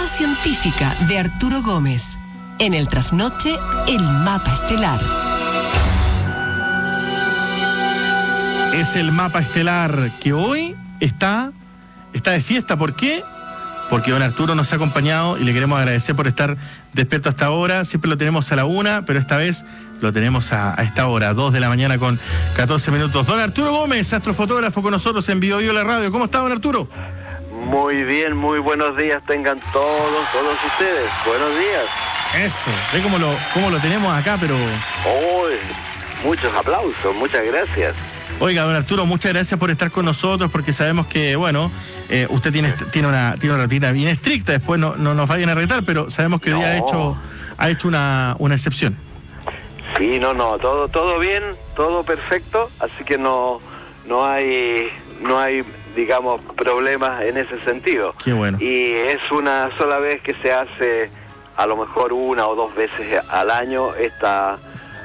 mirada científica de Arturo Gómez. En el trasnoche, el mapa estelar. Es el mapa estelar que hoy está de fiesta. ¿Por qué? Porque don Arturo nos ha acompañado y le queremos agradecer por estar despierto hasta ahora. Siempre lo tenemos a la 1, pero esta vez lo tenemos a esta hora, 2 de la mañana con 14 minutos. Don Arturo Gómez, astrofotógrafo con nosotros en Bio la Radio. ¿Cómo está, don Arturo? Muy bien, muy buenos días tengan todos ustedes. Buenos días. Eso, ve cómo lo tenemos acá, pero... Uy, muchos aplausos, muchas gracias. Oiga, don Arturo, muchas gracias por estar con nosotros, porque sabemos que, bueno, usted tiene una rutina bien estricta, después no nos vayan a retar, pero sabemos que hoy día ha hecho una excepción. Sí, todo bien, todo perfecto, así que no hay, digamos, problemas en ese sentido. Qué bueno. Y es una sola vez que se hace, a lo mejor 1 o 2 veces al año, esta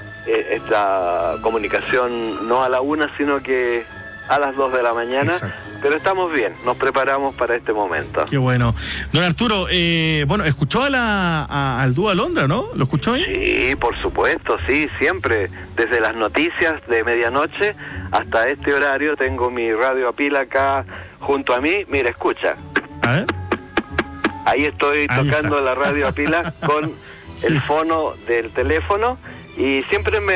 comunicación, no a la 1, sino que a las 2 de la mañana. Exacto. Pero estamos bien, nos preparamos para este momento. Qué bueno. Don Arturo, escuchó al dúo Alondra, ¿no? ¿Lo escuchó hoy? Sí, por supuesto, sí, siempre. Desde las noticias de medianoche hasta este horario tengo mi radio a pila acá junto a mí. Mira, escucha. A ver. Ahí estoy tocando la radio a pila con el fono del teléfono y siempre me